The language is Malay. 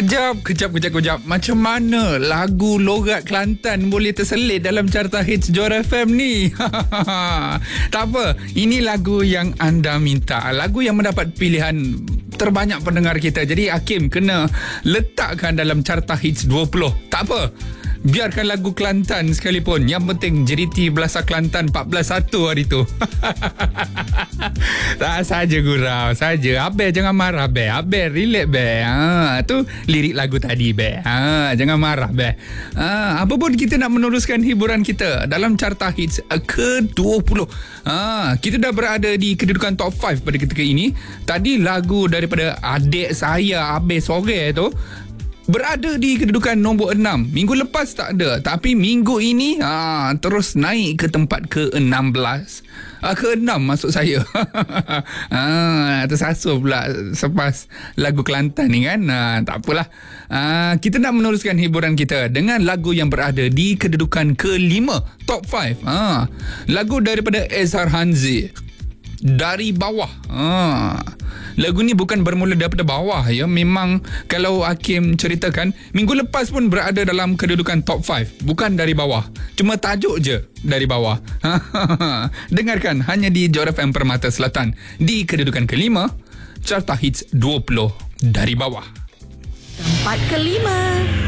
Kejap. Macam mana lagu Logat Kelantan boleh terselit dalam carta hits Johor FM ni? Tak apa, ini lagu yang anda minta. Lagu yang mendapat pilihan terbanyak pendengar kita. Jadi Hakim kena letakkan dalam carta hits 20. Tak apa, biarkan lagu Kelantan sekalipun. Yang penting JDT Belasah Kelantan 14-1 hari tu. Tak saja gurau saja. Abel jangan marah be. Abel relax be. Tu lirik lagu tadi be. Jangan marah be. Apa pun kita nak meneruskan hiburan kita dalam carta hits ke-20. Kita dah berada di kedudukan top 5 pada ketika ini. Tadi lagu daripada adik saya Abel Sore tu berada di kedudukan nombor 6. Minggu lepas tak ada, tapi minggu ini terus naik ke tempat ke-16. Ke-6 maksud saya. Tersasul pula selepas lagu Kelantan ni kan. Tak apalah. Kita nak meneruskan hiburan kita dengan lagu yang berada di kedudukan ke-5 top 5. Lagu daripada Ezhar Hanzi, Dari Bawah. Lagu ni bukan bermula daripada bawah ya. Memang kalau Hakim ceritakan, minggu lepas pun berada dalam kedudukan top 5. Bukan dari bawah. Cuma tajuk je dari bawah. Dengarkan hanya di Johor FM Permata Selatan di kedudukan ke-5 carta hits 20 Dari Bawah. Tempat ke-5.